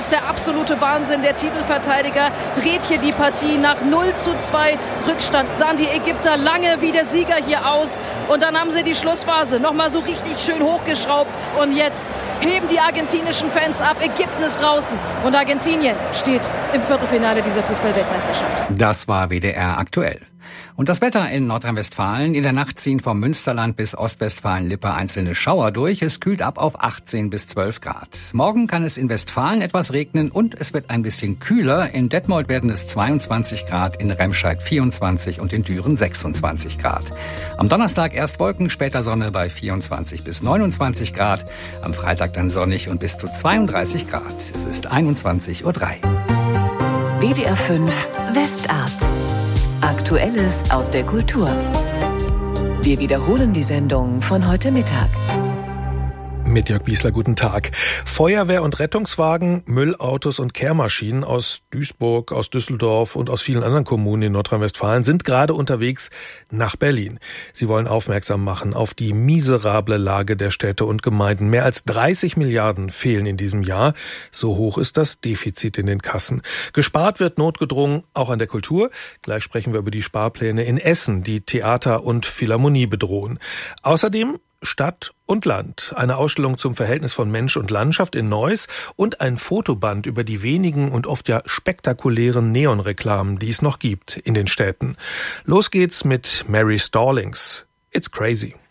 ist der absolute Wahnsinn. Der Titelverteidiger dreht hier die Partie nach 0:2 Rückstand. Sahen die Ägypter lange wie der Sieger hier aus. Und dann haben sie die Schlussphase nochmal so richtig schön hochgeschraubt. Und jetzt heben die argentinischen Fans ab. Ägypten ist draußen. Und Argentinien steht im Viertelfinale dieser Fußball-Weltmeisterschaft. Das war WDR aktuell. Und das Wetter in Nordrhein-Westfalen. In der Nacht ziehen vom Münsterland bis Ostwestfalen-Lippe einzelne Schauer durch. Es kühlt ab auf 18 bis 12 Grad. Morgen kann es in Westfalen etwas regnen und es wird ein bisschen kühler. In Detmold werden es 22 Grad, in Remscheid 24 und in Düren 26 Grad. Am Donnerstag erst Wolken, später Sonne bei 24 bis 29 Grad. Am Freitag dann sonnig und bis zu 32 Grad. Es ist 21:03 Uhr. WDR 5 Westart. Aktuelles aus der Kultur. Wir wiederholen die Sendung von heute Mittag. Mit Jörg Biesler, guten Tag. Feuerwehr- und Rettungswagen, Müllautos und Kehrmaschinen aus Duisburg, aus Düsseldorf und aus vielen anderen Kommunen in Nordrhein-Westfalen sind gerade unterwegs nach Berlin. Sie wollen aufmerksam machen auf die miserable Lage der Städte und Gemeinden. Mehr als 30 Milliarden fehlen in diesem Jahr. So hoch ist das Defizit in den Kassen. Gespart wird notgedrungen auch an der Kultur. Gleich sprechen wir über die Sparpläne in Essen, die Theater und Philharmonie bedrohen. Außerdem Stadt und Land, eine Ausstellung zum Verhältnis von Mensch und Landschaft in Neuss und ein Fotoband über die wenigen und oft ja spektakulären Neonreklamen, die es noch gibt in den Städten. Los geht's mit Mary Stallings. It's crazy.